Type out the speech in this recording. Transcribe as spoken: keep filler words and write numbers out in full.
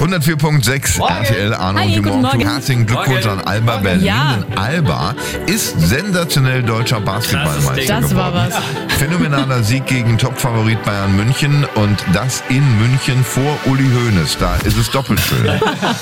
hundertvier Komma sechs R T L, Arno Hi, und guten Morgen. Morgen. Herzlichen Glückwunsch Morgen. an Alba Berlin. Ja. Denn Alba ist sensationell deutscher Basketballmeister Das war geworden. was. Phänomenaler Sieg gegen Topfavorit Bayern München und das in München vor Uli Hoeneß. Da ist es doppelt schön.